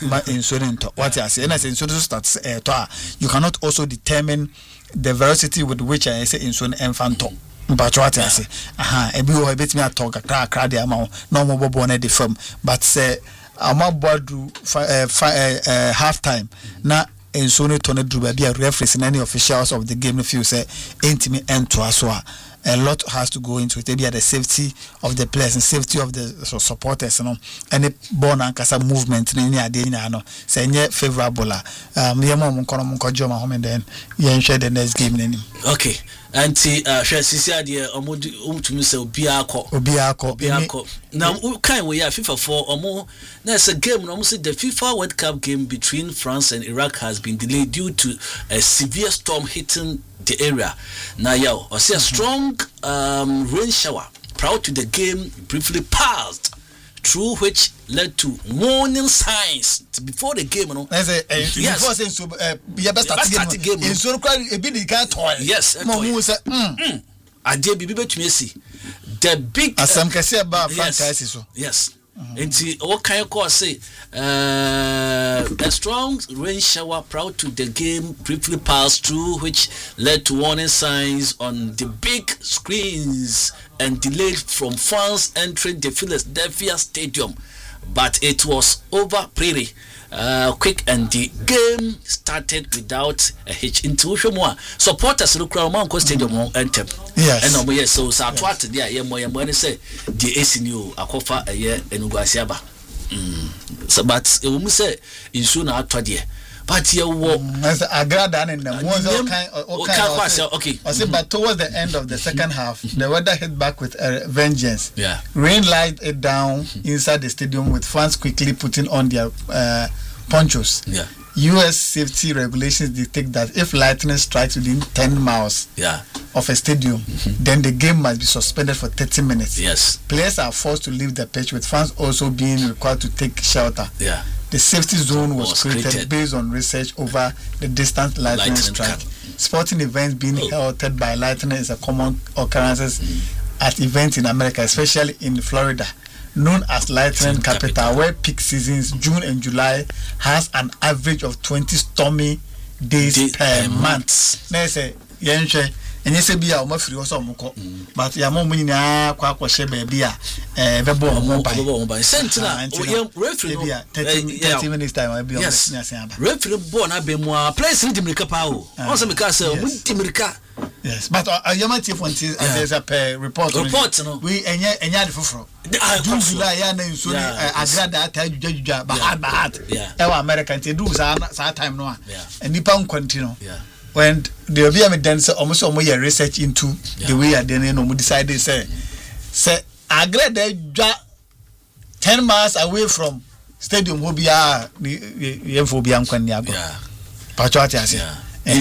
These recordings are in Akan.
insurance. What I say, and as insurance starts, you cannot also determine the velocity with which I say insurance infant. But what I say, ebi o ebet me talk akra de ama no mo bobo na de fam, but say amabodu half time na insurance to na druba be a reference in any officials of the game if you say intimi ento aso a lot has to go into it. Maybe the safety of the players and safety of the supporters, you know, any born and casa movement in any no say favorable. Then share the next game. Okay. Anti Shasisia dear to say Obiako. Now kind we are FIFA 4 or more. There's a game almost the FIFA World Cup game between France and Iraq has been delayed due to a severe storm hitting the area. Now I see a strong rain shower prior to the game briefly passed, through which led to warning signs before the game. Yes. I did be able to see the big yes. And see what kind of say a strong rain shower prior to the game briefly passed through, which led to warning signs on the big screens and delayed from fans entering the Philadelphia Stadium. But it was over pretty quick, and the game started without a hitch. Intuition more supporters look around Mount Stadium enter. Yes, and yes, so what there, yeah, say the ACNU akofa a year and Ugasiaba. So, but we say in soon after there. But you walk as Agrada and okay. I said, but towards the end of the second half, the weather hit back with a vengeance. Yeah, rain light it down inside the stadium, with fans quickly putting on their ponchos. Yeah, U.S. safety regulations dictate that if lightning strikes within 10 miles of a stadium, then the game must be suspended for 30 minutes. Yes, players are forced to leave the pitch, with fans also being required to take shelter. Yeah. The safety zone was created based on research over the distant lightning strike. Sporting events being halted by lightning is a common occurrence at events in America, especially in Florida, known as Lightning Capital, where peak seasons, June and July, has an average of 20 stormy days per month. Let's say, and yes, be our free or some, but your mom in a quack or share baby, by Sentinel, 30 minutes time. I'll be referee born. I've been more place in Timricapao. Also, because Timrica. Yes, but I am at Tifonti as a report. We and yet for July, Agrada, Bahat, our American to do our time no, and Nippon continue. When the Obiame dancer almost research into the way I didn't decided say Agrada 10 miles away from stadium will be a Yemphobia Quaniago. Patriotia.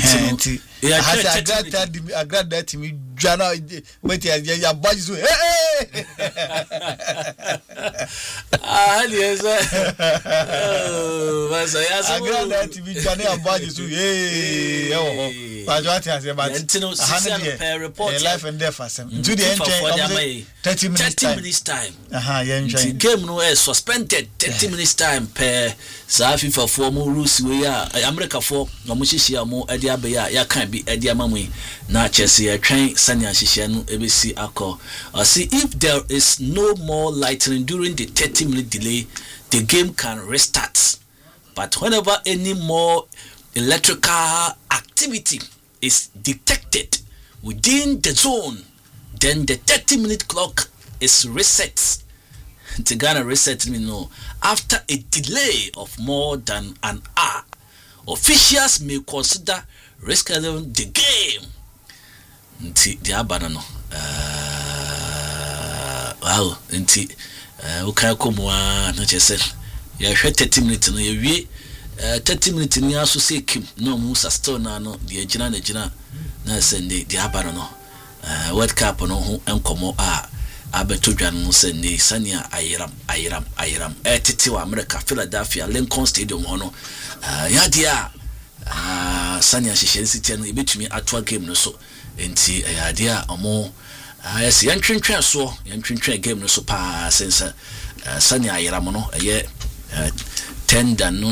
I got that to me, Jana. Wait, your boys. Yes, I got that to me, Jana. Bodies. But life and death for some. To the end, 30 minutes time. Game no suspended 30 minutes time per Safi for 4 more rules. We are America for no Mushia more Ediabea. Ya can't be Ediamami. Na Chelsea train Sanya Shishanu ABC Ako. See if there is no more lightning during the 30-minute delay, the game can restart. But whenever any more electrical activity is detected within the zone, then the 30-minute clock is reset. To Ghana reset me no. After a delay of more than an hour, officials may consider rescheduling the game. The abandon. Wow, okay, come on, not just said. You 30 minutes no you 30 minutes ni aso say kim no musa still na no the ejina na send the abandon. World Cup no ho enkomo abeto dwan no send the sania ayiram tete wa America Philadelphia Lincoln Stadium ho no ya dia sania hyehyɛ city no ebetumi atwa game no so enti ya dia omo yes yantwentwen so yantwentwen game no so pa sense sania ayiram no 10 dan no